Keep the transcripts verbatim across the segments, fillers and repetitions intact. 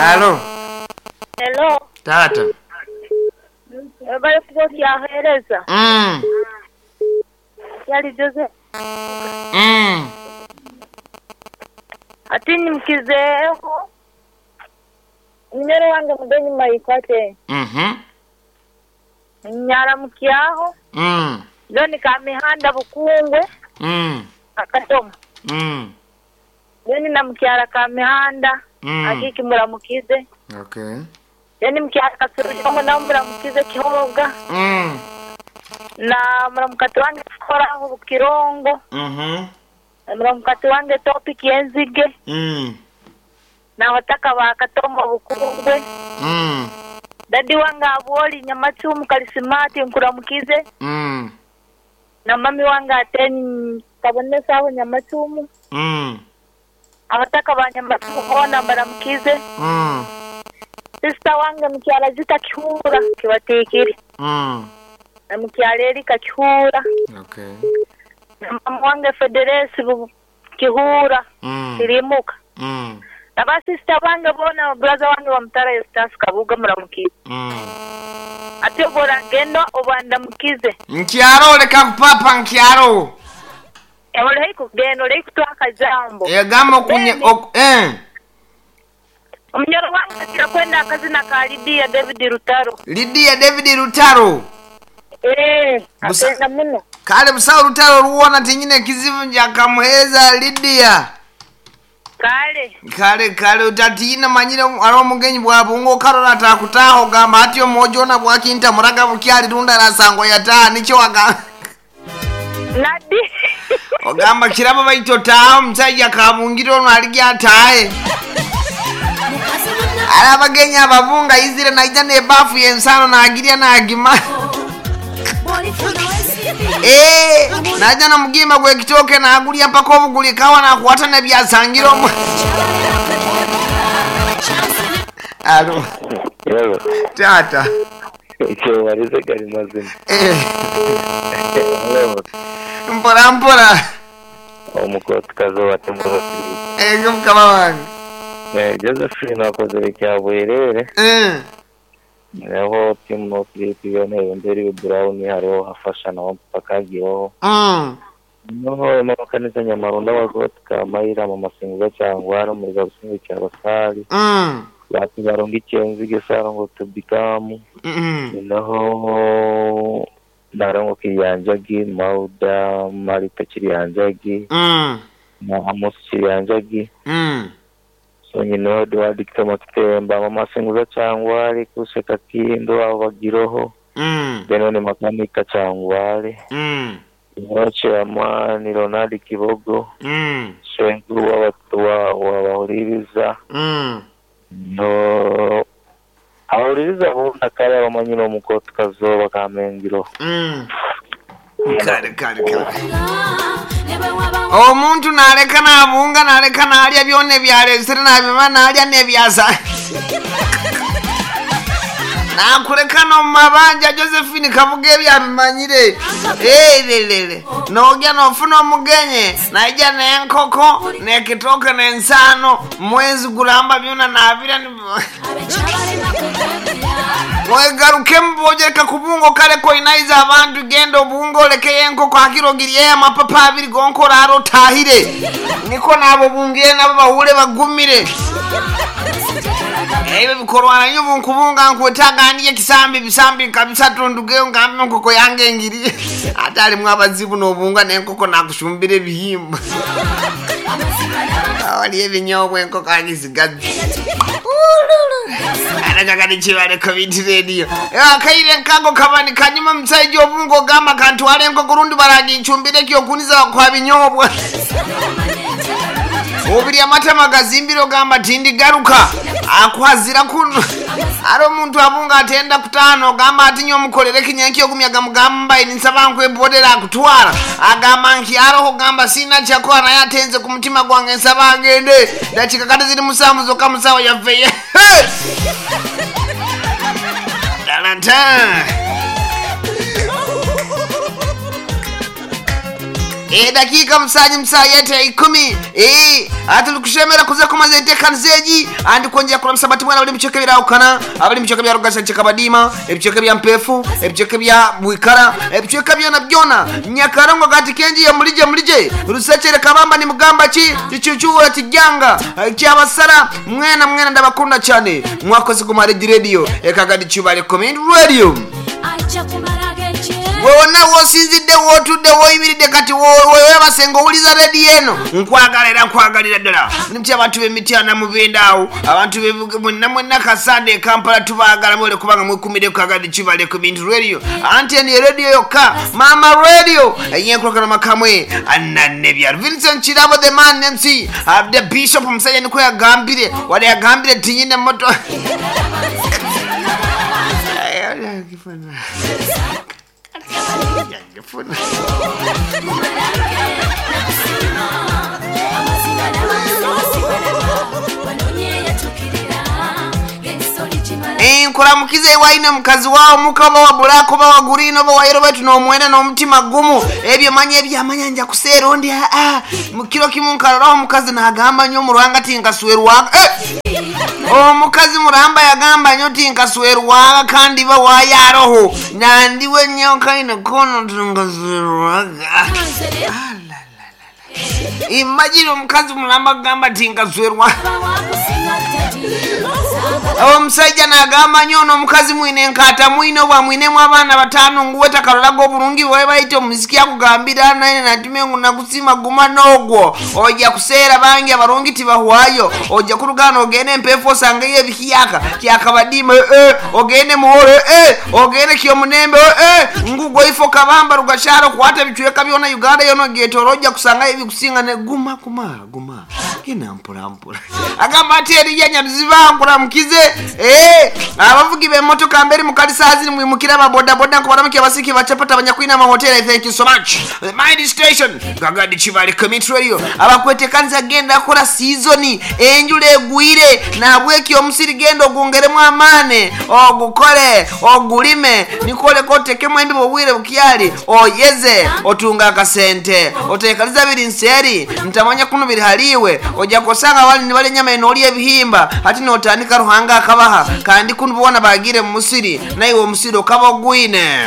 Hello. Hello. Tata. Bari kubokiahereza. Mm. Yali Jose. Mm. Ati nimkizeho. Nyere wange mudenyi mayikwate. Mhm. Nyara mukiaho. Mm. Loni ka mihanda bukungwe. Mm. Akatoma. Mm. Loni na mkiara ka mihanda. Mm. Akiki muramukize. Okay. Yani mkiara kasuru na muramukize kihoga. Mm. Na muramukati wange kora aho Kirongo. Mhm. Na muramukati wange topic yenzige. Mm. Na wataka bakatoma bukungwe. Mm. Dadi wanga aboli nyamachumu kalisimati nkuramukize. Mm. Na mami wanga ateni kabonesa aho nyamachumu. Mm. Abataka banyamachumu hona baramukize. Mm. Sister wanga mkiara zita kihura kibatekiri. Mm. Na mkiara erika kihura. Okay. Na mama wanga Federesi kihura. Mm. Kirimuka. Mm. Na ba sister wanga bona brother wanga wa Mtara Eustace Kabuga muramukize. Mm. Ati obora gendo obanda mukize. Nkiaro leka kupapa nkiaro. Ewole hiko gendo le kutwaka jambo. Yagamo kunye ok, eh. Umnyoro wanga kira kwenda akazina ka Lydia David Rutaro. Lydia David Rutaro. Eh, Busa- akenda muno. Kale busa Rutaro ruona tinyine kizivu njakamuheza Lydia. Kale. Kale kale utatina manyire aro mugenyi bwabo ngo karora atakutaho gamba atyo mojona bwakinta muraga bukyali runda rasango yata nicho waga. Nadi. Ogamba kirabo baito tawo msajja kabungiro naligi ataye. Ala bagenya abavunga izire naija ne bafu yensano na agiria na agima. Eh, naja na mugima gwe kitoke na agulia pako buguli kawa na kuwata na byasangiro mu. Alo. Yego. Tata. Icyo warize kari mazina. Eh, Yego. mpora mpora. Umukoti kazo watembo. Eh, ngumkama wangu. Eh, Josephine akoze cyabwerere. Eh. Naho timu clip yone nderi Brown hariho hafasha na mpakagiho. Mm. No no kanisa nyamaronda wagoti kamayira mu masinga cyangwa ari muri gabusinga cyabasari. Mm. Yati barongi cyenzi gesaro ngo to become. Mm. Naho ndarongo kiyanjagi mauda mari pekiriyanjagi. Mm. Na amos kiyanjagi. Mm. So nyino dwadikita makitemba mama singuza cyangwa ari kuseka kindo abagiroho. Mm. Beno ni makanika cyangwa ari. Mm. Noche amani Ronald Kibogo. Mm. Sengu w'abatwa w'abahuririza. Mm. No ahuririza bunda kare abamanyino mukoti kazoba kamengiro. Mm. Kare kare kare. Omuntu naleka nabunga naleka nalya byone byalesere nabima nalya nebyasa. Nakuleka no mabanja Josephine kavuge byabimanyire. Eh lelele. Nogya nofuna omugenye naija nenkoko nekitoke nensano mwezi gulamba byona nabira ni Mwegaruke mbojeka kubungo kale ko inaiza abantu gendo bungo leke enkoko akirogiriye amapapa abiri gonkora aro tahire. Niko nabo bungiye nabo bahule bagumire. Ebe bikorwana nyubu nkubunga nkwetaganiye kisambi bisambi kabisa tonduge ngambe nkoko yange ngiri. Atali mwabazibu no bunga nenkoko nakushumbire bihimba. Awali ebinyobwe enkoko agizigazi. Anagagani chibale COVID radio. Ya kaire nkango kabani kanyuma msaiji obungo gama kantwale nko kurundi baragi nchumbire kyo kuniza kwa binyobwa. Obiri amata magazimbiro gamba tindi garuka akwazira kuno. Aro muntu abunga atenda kutano gamba atinyo mukolere kinyankyo kumyaga mugamba inisabankwe bodera kutwara agamba nkiaro gamba sina chako na yatenze kumutima gwange nsabagende ndachika kati ziri musamu zoka musawa yaveye. Dalanta e dakika musanyi musayete ikumi e atulukushemera kuza kumaze tekanzeji andi konje kula msabati mwana bali mcheke biraukana abali mcheke bya rugasa chekabadima ebicheke bya mpefu ebicheke bya bwikara ebicheke bya nabyona nyakarongo gati kenji ya mulije mulije rusachere kabamba ni mugamba chi chichuchuwa tijanga cyabasara mwena mwena ndabakunda cyane mwakoze ku radio ekagadi chibale comment radio acha kumarage wona wosinzide wotude woyibiride kati wewe basengo uliza radio eno nkwagalera nkwagalira dala nimti abantu bemitiana mubendawo abantu bemuna muna kasade Kampala tubagala mole kubanga mukumide kagadi chibale comment radio anti ni radio yoka mama radio yenkroka makamwe anane bya Vincent Chirabo the man M C abde bishop msaya niko yagambire wale yagambire tinyine moto kifana kifana Eh nkora mukize waine mukazi wao mukaba wa bulako ba wagurino ba wayiro betu no mwene no mutima gumu ebyo manye ebyamanya nja kuserondi ah mukiro kimunkara mukazi na agamba nyo murwanga tinga swerwa eh o mukazi muramba yagamba nyo tinga swerwa kandi ba wayaroho nandiwe nyo kaine kono tinga swerwa imagine mukazi muramba gamba tinga swerwa awo msaija nagamba nyono mukazi mwine nkata mwino bwa mwine mwabana batano nguweta kalolago burungi wewe baito muziki yakugambira nane natumengu nakusima guma nogwo oja kusera bangi abarungi tibahwayo oja kurugana ogene mpefo sangaye bikiyaka kyakabadima eh ogene muhore eh ogene kiyo munembe eh ngugo ifo kabamba rugasharo kwata bichweka byona Uganda yono geto roja kusanga ibi kusinga ne guma kumara guma kina mpura mpura agamba ateri yanya mzivangura mkize eh abavugi be motoka mbere mukalisa hazini mwimukira ba boda boda ko baramike basiki bachapata abanyakwina ma hotel. Thank you so much the Mind Station Gagadi Chibale Commit Radio abakwete kanza genda akora season enjule egwire nabweki omusiri gendo gungeremu amane ogukole ogulime nikole koteke mwembi bobwire bukyali oyeze otunga akasente otekaliza biri nseri ntamanya kuno biri haliwe oja kosanga wali ni wale nyama enoli ebihimba hati notandika ruhanga akabaha kandi kuno bubona bagire mu musiri nayi wo musiri okabogwine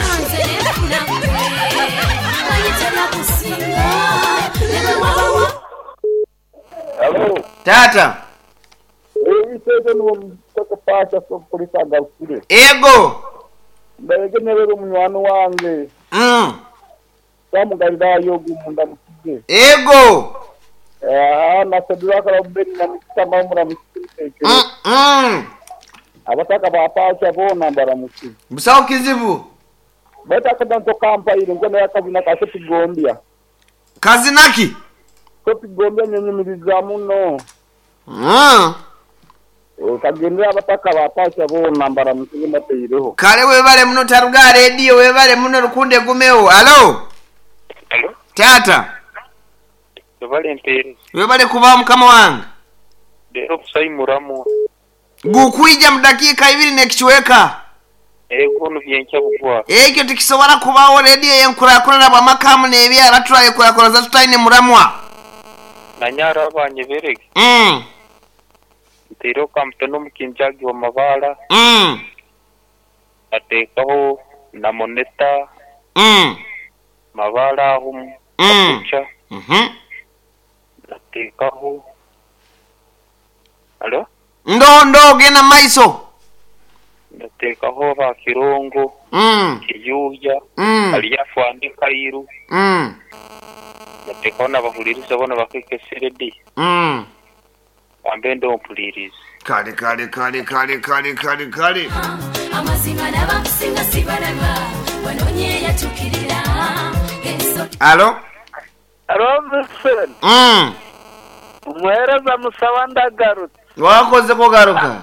Hello. Tata. Eh, ise no mtoko pasha so polisa galukire. Ego. Mbege nebero munywano wange. Mm. Samugalira yogu munda mukige. Ego. Eh, na sedura kala mbeni na mikama mura mukige. Mm. Mm. Abataka bapasha bona mbara mukige. Busawo kizibu. Bata kadanto kampa ile ngone yakabina kaseti gombia. Kazinaki. Kopi gombia nyenyumiriza muno. Mm. O kagendera abataka bapasha bona mbara mukige mateyireho. Kale webale muno taruga radio webale muno rukunde gumeo. Allo. Allo. Tata. Webale mpere. Webale kuba mukama wange. Dero kusai muramu. Gukwija mudakika ibiri nekichweka. Ego no byencha bugwa. Ekyo tikisobora kubaho radio yenkura kurana bwa makamu nebi araturaye kura za tutaine muramwa. Nanyara abanye berege. Mm. Tero kamtono mukinjagi wa mabala. Mm. Atekaho na moneta. Mm. Mabala hum. Mm. Apucha. Mhm. Atekaho. Allo? Ndo ndo gena maiso. Atekaho ba kirongo. Mm. Kiyuya. Mm. Aliyafu andika iru. Mm. Atekaho nabahuliriza bona bakekeseredi. Mm. Ambendo mpuliriza. Kale kale kale kale kale kale kale. Amazima nabakusinga sibalaba wanonye yatukirira. Allo? Allo, Vincent. Mm. Mwereza musawanda garut. Wakoze ko garuka.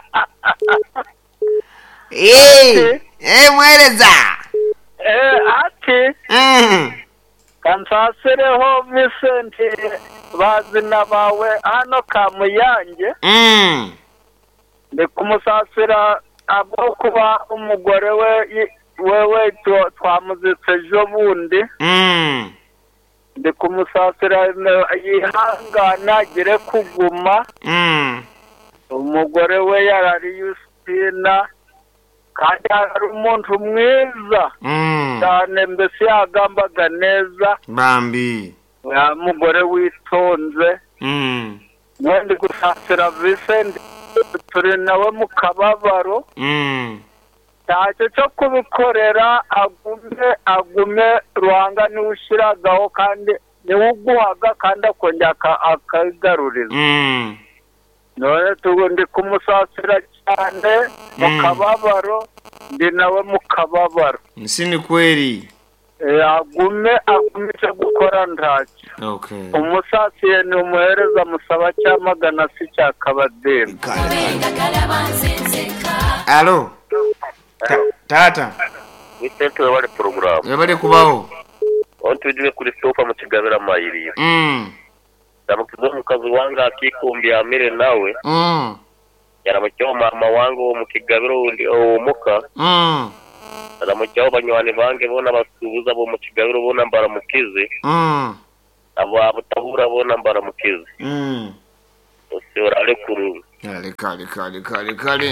Eh, eh mwereza. Eh, ati. Mm. Kansasereho Vincent bazina bawe hano kamuyange. Mm. Ndi kumusasira abo kuba umugore we wewe twamuzitse ejo bundi. Mm. ndi kumusasira yihangana agire kuguma Mm. umugore we yarari Yustina kandi ari umuntu mwiza Mm. cyane mbese yagambaga neza Bambi. ya mugore witonze Mm. ndi gusasira Vincent turi nawe mu kababaro Mm. ntacyo cyo kubikorera agume agume ruhanga niwe ushyiragaho kandi niwe uguhaga kandi akongera akagaruriza Mm. none tubu ndi kumusasira cyane mu Mm. kababaro ndi nawe mu kababaro Sini kweli. E, agume agume icyo gukora ntacyo Okay. umusasiye ni umuhereza musaba cya magana si cya kabadeni abenga kalabanzenzeka Alo. Ta- Tata. witete wari porogaramu Yabari kubaho. on tugiye kuri sofa mu kigabira mayiriye Mm. ndamukizo mukazi wanga akikumbi amire nawe Mm. yaramukyo mama wangu wo mu kigabiro undi umuka Mm. ndaramukyo banywani bange bona basubuza bo mu kigabiro bona mbara mukize Mm. abo abutabura bona mbara mukize Mm. ose orale kuru Kale kale kale kale kale.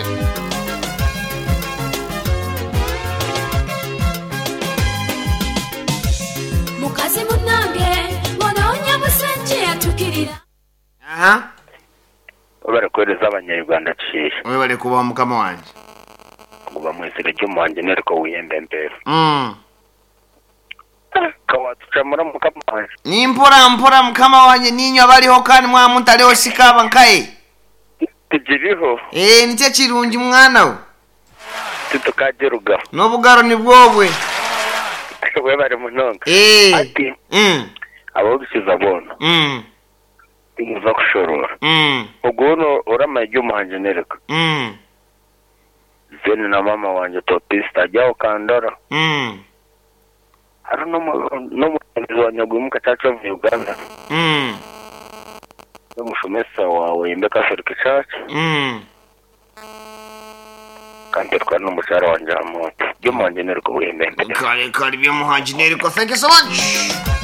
mukazi munange mononya busenje yatukirira Aha. obara kwereza abanyarwanda ciye Wewe bari kubaho mukama wanje. kuba mwesere cyo manje neriko wiyembe mbere Mm. kawatucamura mukamanje Ni mpora mpora mukama wanje ninyo abariho kandi mwa muntu ariho sikaba nkaye. tujiriho Eh nice kirungi mwana we. tutukajeruga Nobugaro ni bwobwe. we bari munonga Eh. ati Mm. abo bisiza bona Mm. tinza kushorora Mm. uguno uramaye cyo manje neriko Mm. zeni na mama wanje topista jao kandora Mm. hari no no mu wanyagumuka chacho mu Uganda Mm. no mushomesa wawe imbeka Africa Church Mm. kandi twa no mushara wanje amoto cyo manje neriko wiyembe Kale kale byo muhanji neriko. Thank you so much.